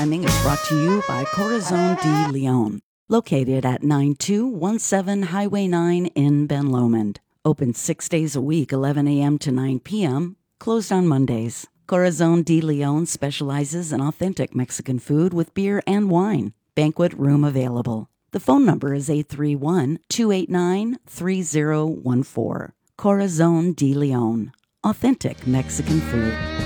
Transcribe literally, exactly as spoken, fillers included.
programming is brought to you by Corazon de Leon, located at nine two one seven Highway nine in Ben Lomond. Open six days a week, eleven a.m. to nine p.m., closed on Mondays. Corazon de Leon specializes in authentic Mexican food with beer and wine. Banquet room available. The phone number is eight three one, two eight nine, three zero one four. Corazon de Leon. Authentic Mexican food.